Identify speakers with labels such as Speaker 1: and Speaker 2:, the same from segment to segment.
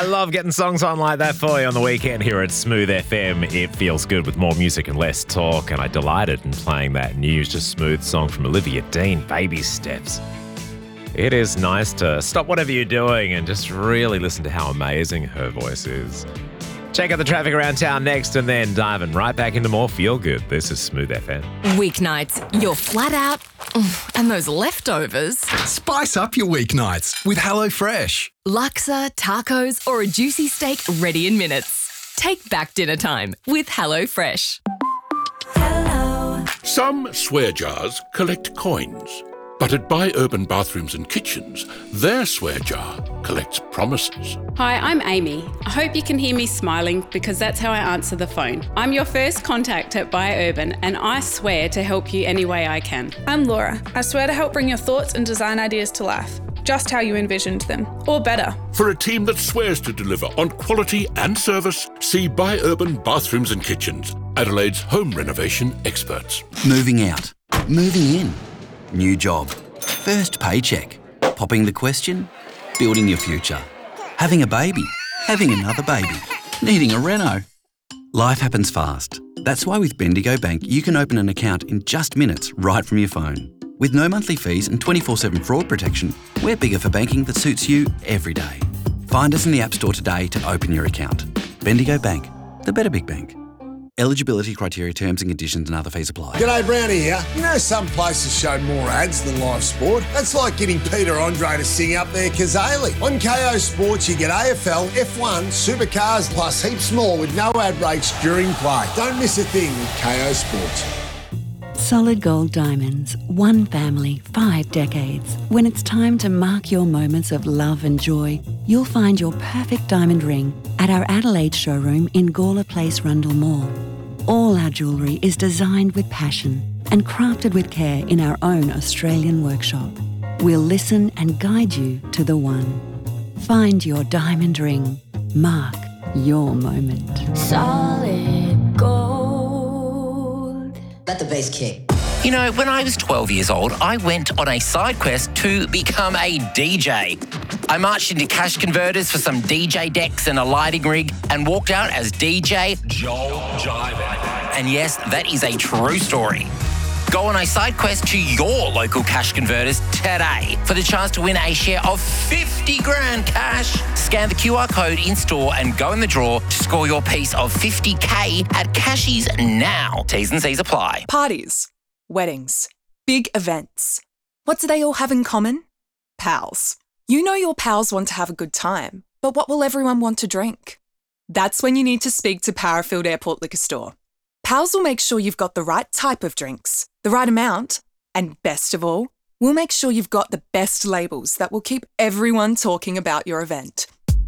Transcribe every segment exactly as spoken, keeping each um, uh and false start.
Speaker 1: love getting songs on like that for you on the weekend here at Smooth F M. It feels good with more music and less talk, and I delighted in playing that new Just Smooth song from Olivia Dean, Baby Steps. It is nice to stop whatever you're doing and just really listen to how amazing her voice is. Check out the traffic around town next and then diving right back into more feel good. This is Smooth F M.
Speaker 2: Weeknights, you're flat out, and those leftovers.
Speaker 3: Spice up your weeknights with HelloFresh.
Speaker 2: Laksa, tacos, or a juicy steak ready in minutes. Take back dinner time with HelloFresh.
Speaker 4: Hello. Some swear jars collect coins. But at Buy Urban Bathrooms and Kitchens, their swear jar collects promises.
Speaker 5: Hi, I'm Amy. I hope you can hear me smiling because that's how I answer the phone. I'm your first contact at Buy Urban and I swear to help you any way I can.
Speaker 6: I'm Laura. I swear to help bring your thoughts and design ideas to life, just how you envisioned them, or better.
Speaker 4: For a team that swears to deliver on quality and service, see Buy Urban Bathrooms and Kitchens, Adelaide's home renovation experts.
Speaker 3: Moving out. Moving in. New job. First paycheck. Popping the question. Building your future. Having a baby. Having another baby. Needing a reno. Life happens fast. That's why with Bendigo Bank you can open an account in just minutes right from your phone. With no monthly fees and twenty-four seven fraud protection, we're bigger for banking that suits you every day. Find us in the App Store today to open your account. Bendigo Bank. The better big bank. Eligibility criteria, terms and conditions and other fees apply.
Speaker 7: G'day, Brownie here. You know some places show more ads than live sport? That's like getting Peter Andre to sing up their Kazali. On K O Sports you get A F L, F one, supercars plus heaps more with no ad breaks during play. Don't miss a thing with K O Sports.
Speaker 8: Solid Gold Diamonds. One family, five decades. When it's time to mark your moments of love and joy, you'll find your perfect diamond ring at our Adelaide showroom in Gawler Place, Rundle Mall. All our jewellery is designed with passion and crafted with care in our own Australian workshop. We'll listen and guide you to the one. Find your diamond ring. Mark your moment.
Speaker 9: Solid gold. Let the bass kick.
Speaker 10: You know, when I was twelve years old, I went on a side quest to become a D J. I marched into cash converters for some D J decks and a lighting rig and walked out as D J Joel Jiven. And yes, that is a true story. Go on a side quest to your local cash converters today for the chance to win a share of fifty grand cash. Scan the Q R code in store and go in the draw to score your piece of fifty K at Cashies now. T's and C's apply.
Speaker 11: Parties, weddings, big events. What do they all have in common? Pals. You know your pals want to have a good time, but what will everyone want to drink? That's when you need to speak to Parafield Airport Liquor Store. Pals will make sure you've got the right type of drinks, the right amount, and best of all, we'll make sure you've got the best labels that will keep everyone talking about your event.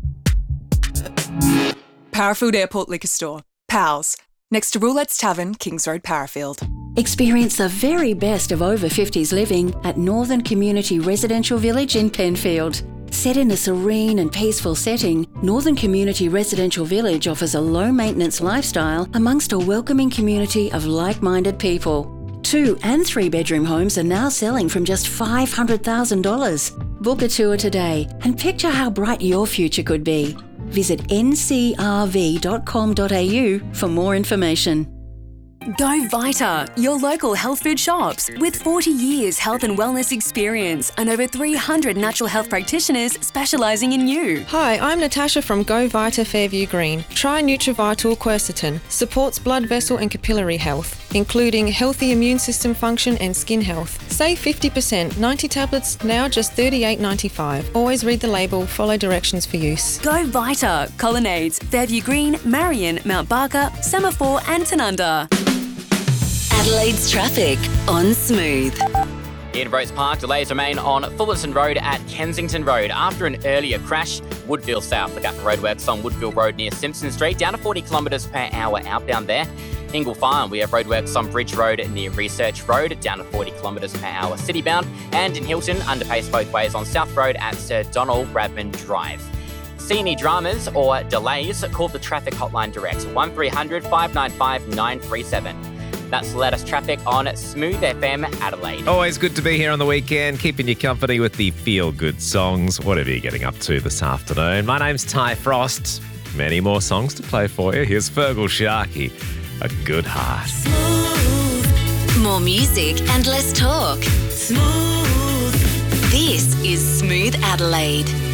Speaker 11: Parafield Airport Liquor Store. Pals. Next to Roulette's Tavern, Kings Road, Parafield.
Speaker 12: Experience the very best of over fifties living at Northern Community Residential Village in Penfield. Set in a serene and peaceful setting, Northern Community Residential Village offers a low-maintenance lifestyle amongst a welcoming community of like-minded people. Two and three-bedroom homes are now selling from just five hundred thousand dollars. Book a tour today and picture how bright your future could be. Visit n c r v dot com dot a u for more information.
Speaker 2: Go Vita, your local health food shops. With forty years health and wellness experience and over three hundred natural health practitioners specialising in you.
Speaker 13: Hi, I'm Natasha from Go Vita Fairview Green. Try NutriVital Quercetin. Supports blood vessel and capillary health, including healthy immune system function and skin health. Save fifty percent, ninety tablets, now just thirty-eight dollars ninety-five. Always read the label, follow directions for use.
Speaker 2: Go Vita, Colonnades, Fairview Green, Marion, Mount Barker, Semaphore and Tanunda. Adelaide's traffic on Smooth.
Speaker 14: In Rose Park, delays remain on Fullerton Road at Kensington Road after an earlier crash. Woodville South, look out for roadworks on Woodville Road near Simpson Street, down to forty kilometres per hour outbound there. Ingle Farm, we have roadworks on Bridge Road near Research Road, down to forty kilometres per hour citybound. And in Hilton, underpace both ways on South Road at Sir Donald Bradman Drive. See any dramas or delays, call the traffic hotline direct, one three hundred, five nine five, nine three seven. That's the latest traffic on Smooth F M Adelaide.
Speaker 1: Always good to be here on the weekend, keeping you company with the feel-good songs, whatever you're getting up to this afternoon. My name's Ty Frost. Many more songs to play for you. Here's Fergal Sharkey, A Good Heart.
Speaker 2: Smooth. More music and less talk. Smooth. This is Smooth Adelaide.